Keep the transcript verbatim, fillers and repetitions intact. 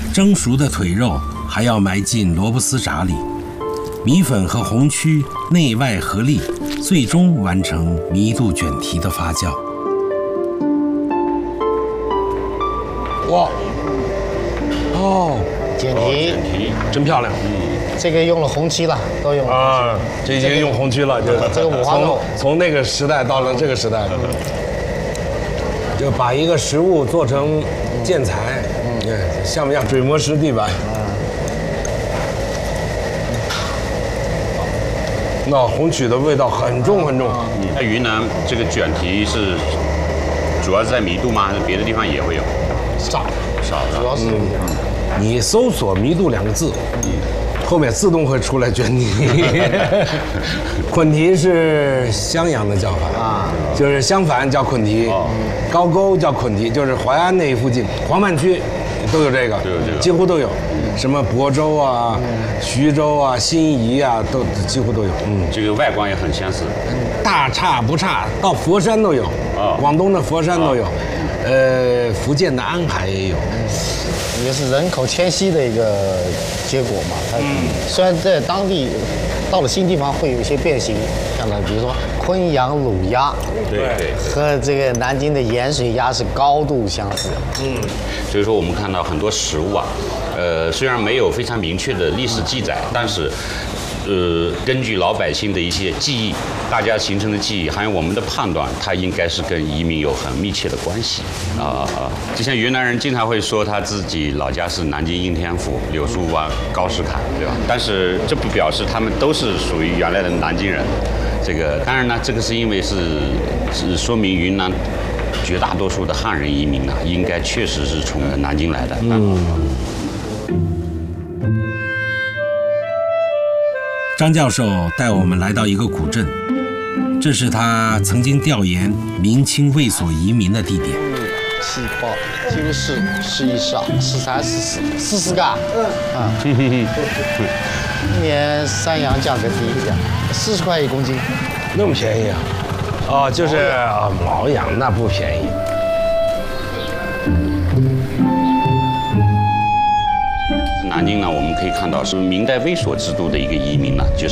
蒸熟的腿肉还要埋进萝卜丝炸里，米粉和红曲内外合力，最终完成弥肚卷蹄的发酵。 哇，哦， 卷蹄， 卷蹄真漂亮。 嗯， 这个用了红漆了，都用了啊，这已经用红曲了，就这个五花肉从从那个时代到了这个时代，就把一个食物做成建材，嗯，像不像水磨石地板？那红曲的味道很重很重。 嗯，在云南这个卷蹄是主要是在弥肚吗？还是别的地方也会有？ 少少的， 主要是嗯，你搜索“弥肚”两个字，嗯，后面自动会出来卷蹄。捆蹄是襄阳的叫法啊，就是襄樊叫捆蹄，高沟叫捆蹄，就是淮安那一附近，黄泛区都有这个， 都有这个， 几乎都有。什么亳州啊、徐州啊、新沂啊，都几乎都有。嗯， 这个外观也很相似， 大差不差，到佛山都有， 啊， 广东的佛山都有，呃，福建的安海也有。 也是人口迁徙的一个结果嘛。它虽然在当地到了新地方会有一些变形，像呢，比如说昆阳卤鸭， 对对， 和这个南京的盐水鸭是高度相似的。 嗯，所以说我们看到很多食物啊，呃，虽然没有非常明确的历史记载，但是。呃，根据老百姓的一些记忆，大家形成的记忆，还有我们的判断，它应该是跟移民有很密切的关系啊啊！就像云南人经常会说他自己老家是南京应天府柳树湾高士坎，对吧？但是这不表示他们都是属于原来的南京人。这个当然呢，这个是因为是是说明云南绝大多数的汉人移民呢，应该确实是从南京来的。嗯。 张教授带我们来到一个古镇，这是他曾经调研明清卫所移民的地点。 七八九十十一十二十三十四四十个啊！今年山羊价格低一点，四十块一公斤， 那么便宜啊？哦，就是啊，毛羊那不便宜。 南京呢，我们可以看到是明代卫所制度的一个移民呢，就是。